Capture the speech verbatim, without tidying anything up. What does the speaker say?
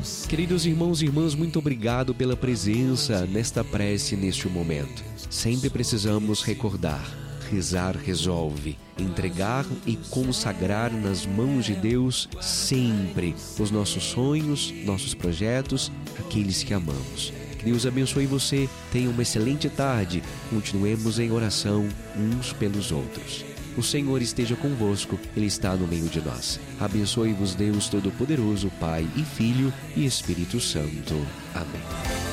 Queridos irmãos e irmãs, muito obrigado pela presença nesta prece neste momento. Sempre precisamos recordar: rezar resolve, entregar e consagrar nas mãos de Deus sempre os nossos sonhos, nossos projetos, aqueles que amamos. Que Deus abençoe você, tenha uma excelente tarde, continuemos em oração uns pelos outros. O Senhor esteja convosco, Ele está no meio de nós. Abençoe-vos Deus Todo-Poderoso, Pai e Filho e Espírito Santo. Amém.